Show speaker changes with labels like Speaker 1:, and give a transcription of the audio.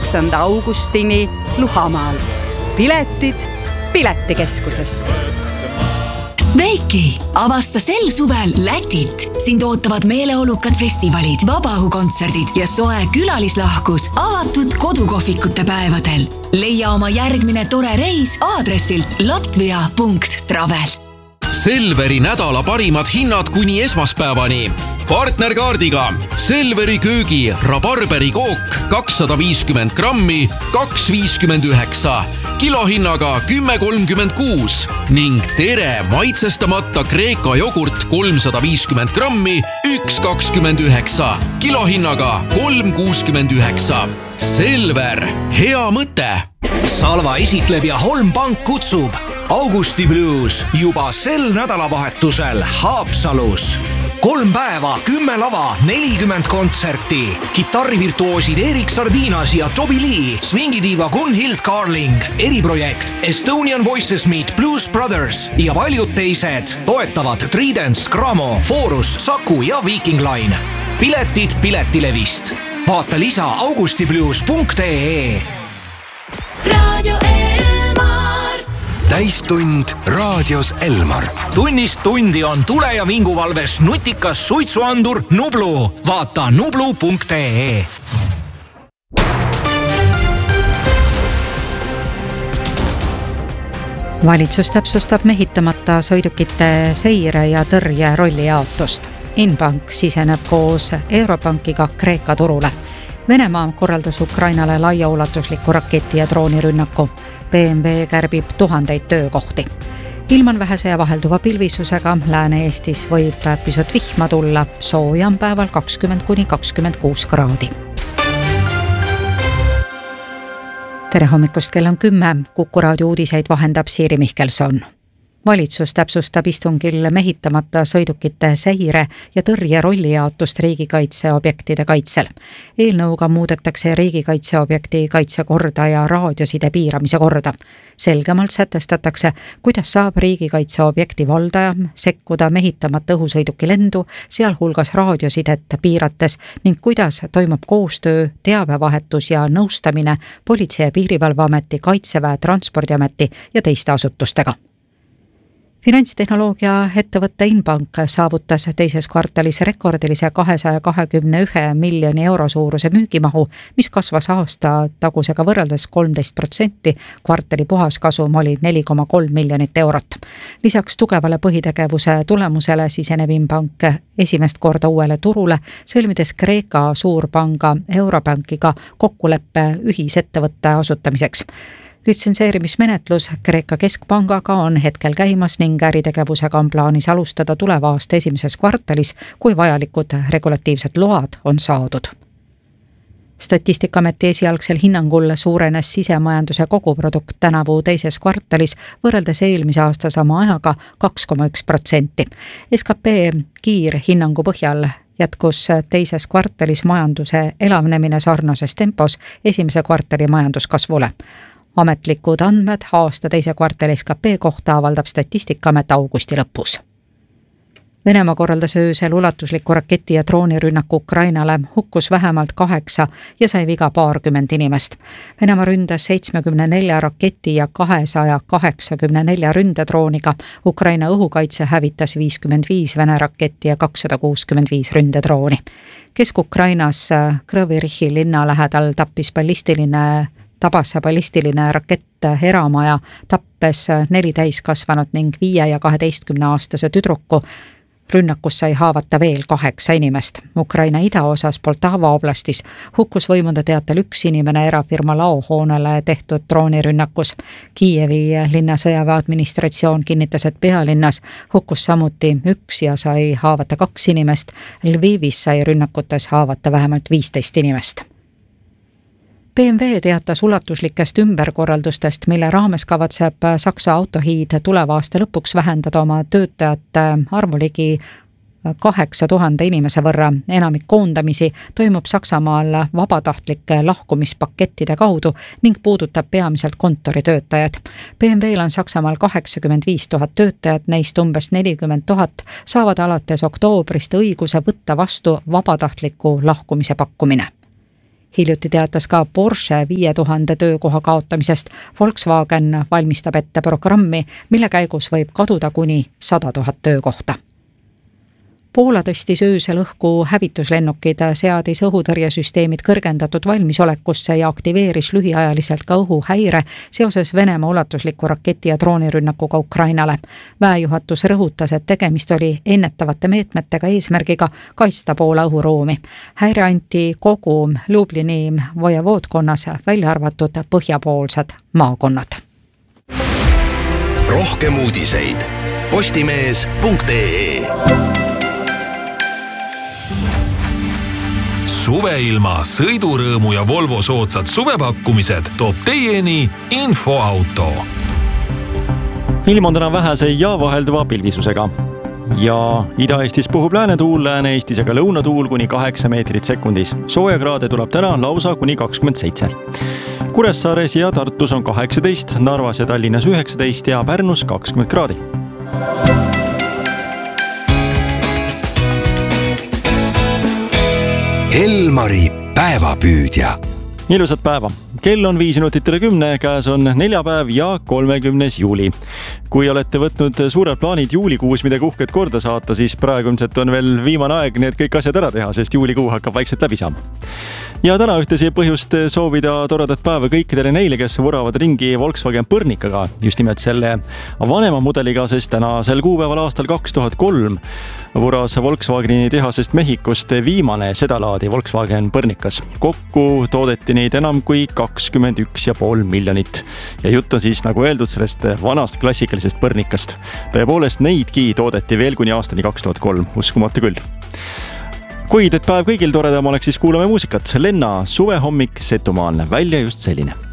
Speaker 1: 9. augustini Luhamaal. Piletid Piletikeskusest.
Speaker 2: Sveiki! Avasta sel suvel Lätit. Sind ootavad meeleolukad festivalid, vabaõhukontserdid ja soe külalislahkus avatud kodukohvikute päevadel. Leia oma järgmine tore reis aadressilt latvia.travel.
Speaker 3: Selveri nädala parimad hinnad kuni esmaspäevani. Partnerkaardiga Selveri köögi rabarberi kook 250 grammi 2,59, kilohinnaga 10,36 ning Tere maitsestamata Kreeka jogurt 350 grammi 1,29, kilohinnaga 3,69. Selver, hea mõte!
Speaker 4: Salva esitleb ja Holm Pank kutsub Augusti Blues juba sel nädalavahetusel Haapsalus. 3 päeva, 10 lava, 40 kontserti. Kitarrivirtuoosid Erik Sardinas ja Toby Lee, swingidiiva Gunhild Carling, eriprojekt Estonian Voices Meet Blues Brothers ja paljud teised toetavad Tridents, Gramo, Forus, Saku ja Viking Line. Piletid Piletilevist. Vaata lisa augustiblues.ee.
Speaker 5: Radio Elmar.
Speaker 6: Täistund raadios Elmar.
Speaker 4: Tunnist tundi on tule- ja vinguvalves nutikas suitsuandur Nublu. Vaata nublu.ee.
Speaker 7: Valitsus täpsustab mehitamata sõidukite seire ja tõrje rollijaotust. Inbank siseneb koos Europankiga Kreeka turule. Venemaa korraldas Ukrainale laiaulatusliku raketi- ja droonirünnaku. BMW kärbib 1000 töökohti. Ilm on vähese ja vahelduva pilvisusega. Lääne-Eestis võib pisut vihma tulla. Sooja on päeval 20–26 kraadi. Tere hommikust, kell on 10. Kuku raadio uudiseid vahendab Siiri Mihkelson. Valitsus täpsustab istungil mehitamata sõidukite seire ja tõrje rollijaotust riigikaitseobjektide kaitsel. Eelnõuga muudetakse riigikaitseobjekti kaitsekorda ja raadioside piiramise korda. Selgemalt sätestatakse, kuidas saab riigikaitseobjekti valdaja sekkuda mehitamata õhusõiduki lendu, sealhulgas raadiosidet piirates ning kuidas toimub koostöö, teabevahetus ja nõustamine Politsei- ja Piirivalveameti, Kaitseväe, Transpordiameti ja teiste asutustega. Finantstehnoloogia ettevõtte Inbank saavutas teises kvartalis rekordilise 221 miljoni euro suuruse müügimahu, mis kasvas aasta tagusega võrreldes 13%, kvartali puhaskasum oli 4,3 miljonit eurot. Lisaks tugevale põhitegevuse tulemusele siseneb Inbank esimest korda uuele turule, sõlmides Kreeka suurpanga Europankiga kokkuleppe ühisettevõtte asutamiseks. Litsenseerimismenetlus Kreeka keskpangaga on hetkel käimas ning äritegevusega on plaanis alustada tuleva aasta esimeses kvartalis, kui vajalikud regulatiivsed load on saadud. Statistikaameti esialgsel hinnangul suurenes sisemajanduse koguprodukt tänavu teises kvartalis võrreldes eelmise aasta sama ajaga 2,1%. SKP kiirhinnangu põhjal jätkus teises kvartalis majanduse elavnemine sarnases tempos esimese kvartali majanduskasvule. Ametlikud andmed aasta teise kvartali SKP kohta avaldab Statistikaamet augusti lõpus. Venemaa korraldas öösel ulatusliku raketi- ja droonirünnaku Ukrainale, hukkus vähemalt 8 ja sai viga paarkümmend inimest. Venemaa ründas 74 raketi ja 284 ründedrooniga. Ukraina õhukaitse hävitas 55 Vene raketti ja 265 ründedrooni. Kesk-Ukrainas Krõvirihi linna lähedal tabas ballistiline rakett eramaja, tappes 4 täiskasvanut ning 5- ja 12-aastase tüdruku. Rünnakus sai haavata veel 8 inimest. Ukraina idaosas Poltava oblastis hukkus võimude teatel 1 inimene erafirma laohoonele tehtud droonirünnakus. Kiievi linna sõjaväe administratsioon kinnitas, et pealinnas hukkus samuti 1 ja sai haavata 2 inimest. Lvivis sai rünnakutes haavata vähemalt 15 inimest. BMW teatas ulatuslikest ümberkorraldustest, mille raames kavatseb Saksa autohiid tuleva aasta lõpuks vähendada oma töötajate arvu ligi 8000 inimese võrra. Enamik koondamisi toimub Saksamaal vabatahtlike lahkumispakettide kaudu ning puudutab peamiselt kontoritöötajad. BMW-l on Saksamaal 85 000 töötajat, neist umbes 40 000 saavad alates oktoobrist õiguse võtta vastu vabatahtliku lahkumise pakkumine. Hiljuti teatas ka Porsche 5000 töökoha kaotamisest. Volkswagen valmistab ette programmi, mille käigus võib kaduda kuni 100 000 töökohta. Poola tõstis öösel õhku hävituslennukid, seadis õhutõrjesüsteemid kõrgendatud valmisolekusse ja aktiveeris lühiajaliselt ka õhuhäire seoses Venemaa ulatusliku raketi ja droonirünnakuga Ukrainale. Väejuhatus rõhutas, et tegemist oli ennetavate meetmetega eesmärgiga kaitsta Poola õhuruumi. Häire anti kogu Lublini vojevoodkonnas, välja arvatud põhjapoolsed maakonnad.
Speaker 6: Rohkem uudiseid postimees.ee.
Speaker 8: Suveilma, sõidurõõmu ja Volvo soodsad suvepakkumised toob teieni Infoauto.
Speaker 9: Ilm on täna vähese ja vahelduva pilvisusega. Ja Ida-Eestis puhub läänetuul, Lääne-Eestis aga lõunatuul kuni 8 meetrit sekundis. Soojakraade tuleb täna lausa kuni 27. Kuressaares ja Tartus on 18, Narvas ja Tallinnas 19 ja Pärnus 20 kraadi.
Speaker 6: Elmari päevapüüdja.
Speaker 9: Ilusat päeva. Kell on 5 minutit üle 10, käes on neljapäev ja 30. juuli. Kui olete võtnud suured plaanid juulikuus midagi uhket korda saata, siis praegu ilmselt on veel viimane aeg need kõik asjad ära teha, sest juulikuu hakkab vaikselt läbi saama. Ja täna ühtesi põhjust soovida toredat päeva kõikidele neile, kes vuravad ringi Volkswagen Põrnikaga, just nimelt selle vanema mudeliga, sest tänasel kuupäeval aastal 2003 vuras Volkswageni tehasest Mehhikost viimane sedalaadi Volkswagen Põrnikas. Kokku toodeti neid enam kui 21,5 miljonit. Ja jutt on siis, nagu öeldud, sellest vanast klassikalisest Põrnikast. Tõepoolest neidki toodeti veel kuni aastani 2003, uskumatu küll. Kuid et päev kõigil toredam oleks, siis kuulame muusikat. Lenna Suvehommik Setumaal, välja just selline.